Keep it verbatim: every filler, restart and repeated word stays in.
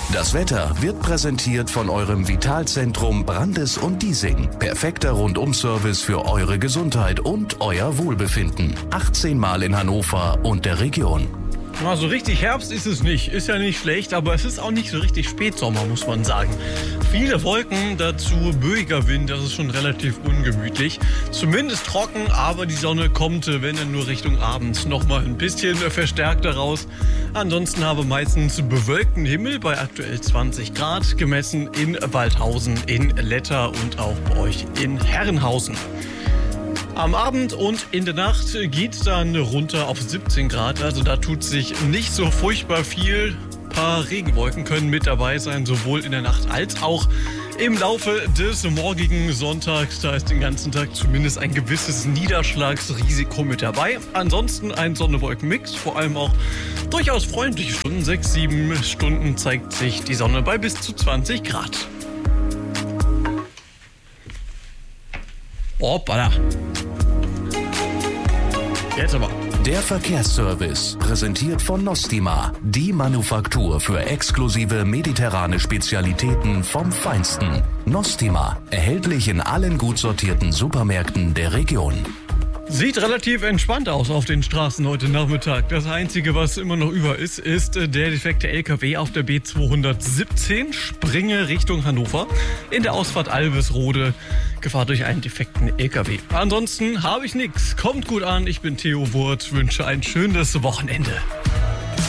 Das Wetter wird präsentiert von eurem Vitalzentrum Brandes und Diesing. Perfekter Rundum-Service für eure Gesundheit und euer Wohlbefinden. achtzehn Mal in Hannover und der Region. Na, so richtig Herbst ist es nicht. Ist ja nicht schlecht, aber es ist auch nicht so richtig Spätsommer, muss man sagen. Viele Wolken, dazu böiger Wind, das ist schon relativ ungemütlich. Zumindest trocken, aber die Sonne kommt, wenn dann nur Richtung Abend, noch mal ein bisschen verstärkter raus. Ansonsten habe meistens bewölkten Himmel bei aktuell zwanzig Grad, gemessen in Waldhausen, in Letter und auch bei euch in Herrenhausen. Am Abend und in der Nacht geht dann runter auf siebzehn Grad, also da tut sich nicht so furchtbar viel. Ein paar Regenwolken können mit dabei sein, sowohl in der Nacht als auch im Laufe des morgigen Sonntags. Da ist den ganzen Tag zumindest ein gewisses Niederschlagsrisiko mit dabei. Ansonsten ein Sonne-Wolken-Mix, vor allem auch durchaus freundliche Stunden. Sechs, sieben Stunden zeigt sich die Sonne bei bis zu zwanzig Grad. Hoppala. Jetzt aber. Der Verkehrsservice, präsentiert von Nostima, die Manufaktur für exklusive mediterrane Spezialitäten vom Feinsten. Nostima, erhältlich in allen gut sortierten Supermärkten der Region. Sieht relativ entspannt aus auf den Straßen heute Nachmittag. Das Einzige, was immer noch über ist, ist der defekte L K W auf der B zweihundertsiebzehn, Springe Richtung Hannover. In der Ausfahrt Albisrode, Gefahr durch einen defekten L K W. Ansonsten habe ich nichts. Kommt gut an, ich bin Theo Wurt, wünsche ein schönes Wochenende.